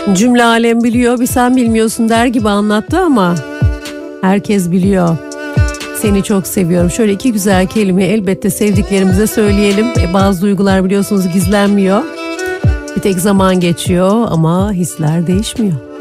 Cümle alem biliyor, bir sen bilmiyorsun der gibi anlattı ama herkes biliyor. Seni çok seviyorum. Şöyle iki güzel kelime elbette sevdiklerimize söyleyelim. Bazı duygular biliyorsunuz gizlenmiyor. Bir tek zaman geçiyor ama hisler değişmiyor.